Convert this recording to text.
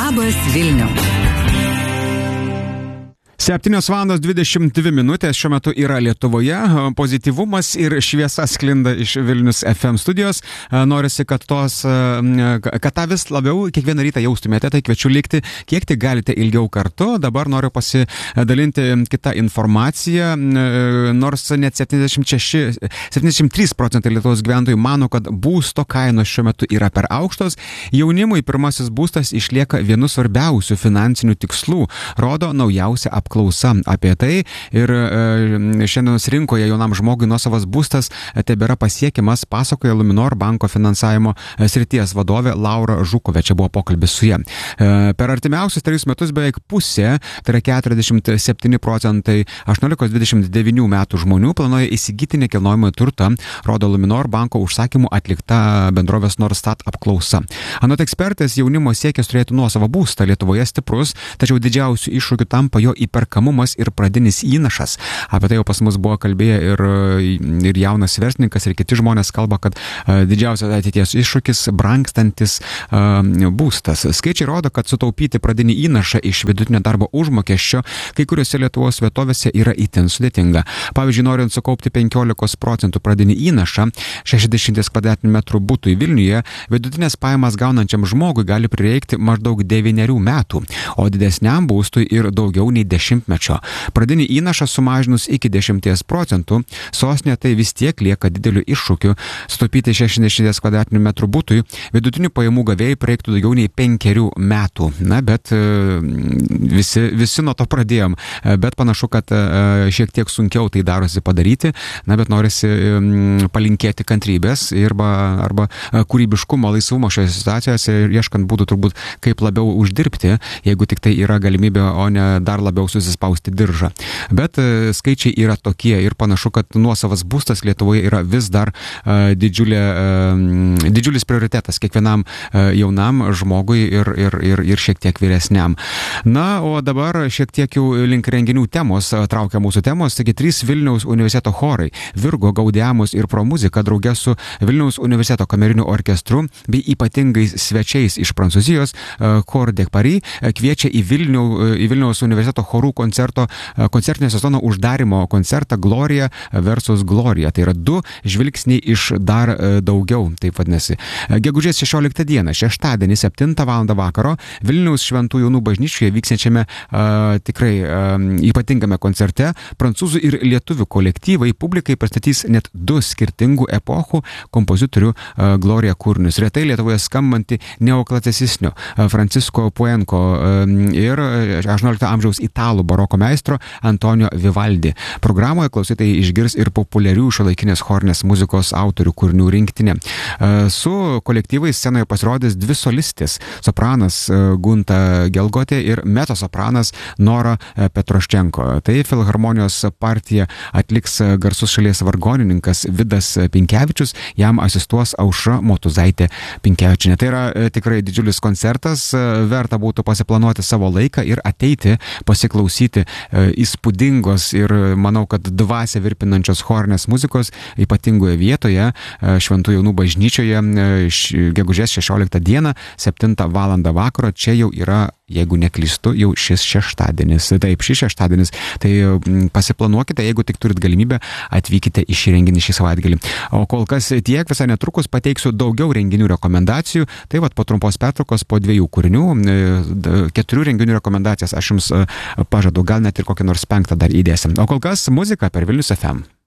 Labas Vilniau. 7:22 minutės šiuo metu yra Lietuvoje. Pozityvumas ir šviesa sklinda iš Vilnius FM studijos. Norisi, kad tą vis labiau kiekvieną rytą jaustumėte, tai kviečiu likti kiek tik galite ilgiau kartu. Dabar noriu pasidalinti kitą informaciją. Nors net 73% Lietuvos gyventojų mano, kad būsto kainos šiuo metu yra per aukštos, jaunimui pirmasis būstas išlieka vienu svarbiausių finansinių tikslų, rodo naujausia apklausa apie tai. Ir šiandienos rinkoje jaunam žmogui nuosavas būstas tebėra pasiekiamas, pasakoja Luminor banko finansavimo srities vadovė Laura Žukovė. Čia buvo pokalbis su ja. Per artimiausius 3 metus beveik pusė, tai yra 47% 18-29 metų žmonių planuoja įsigyti nekilnojamąjį turtą, rodo Luminor banko užsakymų atlikta bendrovės Norstat apklausa. Anot ekspertės, jaunimo siekis turėti nuosavą būstą Lietuvoje stiprus, tačiau didžiausių iššūkių tampa jo įperkamumas ir pradinis įnašas. Apie tai jau pas mus buvo kalbėję ir jaunas verslininkas, ir kiti žmonės kalba, kad didžiausias ateities iššūkis brangstantis būstas. Skaičiai rodo, kad sutaupyti pradinį įnašą iš vidutinio darbo užmokesčio kai kuriuose Lietuvos vietovėse yra itin sudėtinga. Pavyzdžiui, norint sukaupti 15% pradinį įnašą 60 kvadratinių metrų butui Vilniuje, vidutinės pajamas gaunančiam žmogui gali prireikti maždaug 9 metų, o didesniam būstui ir daugiau nei 10-mečio. Pradinį įnašą sumažinus iki 10%, sostinė tai vis tiek lieka dideliu iššūkiu. Sutaupyti 60 kvadratinių metrų butui vidutinių pajamų gavėjai prireiktų daugiau nei 5 metų. Na, bet visi nuo to pradėjom. Bet panašu, kad šiek tiek sunkiau tai darosi padaryti. Na, bet norisi palinkėti kantrybės arba kūrybiškumo, laisvumo šioje situacijose ir ieškant būdų turbūt kaip labiau uždirbti, jeigu tik tai yra galimybė, o ne dar labiau susispausti diržą. Bet skaičiai yra tokie ir panašu, kad nuosavas būstas Lietuvoje yra vis dar didžiulis prioritetas kiekvienam jaunam žmogui ir šiek tiek vyresniam. Na, o dabar šiek tiek jau link renginių temos traukia mūsų temos. Taigi 3 Vilniaus universiteto chorai Virgo, Gaudeamus ir Pro Muzika drauge su Vilniaus universiteto kameriniu orkestru bei ypatingais svečiais iš Prancūzijos Chor de Paris kviečia į Vilniaus universiteto chorų koncertinio sezono uždarimo koncertą Glorija versus Glorija. Tai yra 2 žvilgsniai iš dar daugiau, taip vadinasi. Gegužės 16 dieną, šeštadienį 7 val. Vakaro Vilniaus Šventų Jonų bažnyčioje vyksiančiame tikrai ypatingame koncerte prancūzų ir lietuvių kolektyvai publikai pristatys net 2 skirtingų epochų kompozitorių Glorija kūrinius. Retai Lietuvoje skambanti neoklasicistinių Francisco Puenko ir 18 amžiaus italų baroko meistro Antonio Vivaldi. Programoje klausytojai išgirs ir populiarių šiuolaikinės chorinės muzikos autorių kūrinių rinktinė. Su kolektyvais scenoje pasirodys 2 solistės - sopranas Gunta Gelgotė ir mezzosopranas Nora Petroščenko. Tai Filharmonijos partiją atliks garsus šalies vargonininkas Vidas Pinkevičius, jam asistuos Aušra Motuzaitė Pinkevičienė. Tai yra tikrai didžiulis koncertas, verta būtų pasiplanuoti savo laiką ir ateiti, pasiklausyti įspūdingos ir manau, kad dvasią virpinančios chorinės muzikos ypatingoje vietoje Šventų Jonų bažnyčioje gegužės 16 dieną 7 val. Vakaro. Čia jau yra, jeigu neklystu, jau šis šeštadienis. Taip, šis šeštadienis. Tai pasiplanuokite, jeigu tik turit galimybę, atvykite į šį renginį šį savaitgalį. O kol kas tiek, visai netrukus pateiksiu daugiau renginių rekomendacijų. Tai vat po trumpos pertraukos, po 2 kūrinių, 4 renginių rekomendacijas aš jums pažadu, gal net ir kokią nors 5 dar įdėsim. O kol kas muzika per Vilnius FM.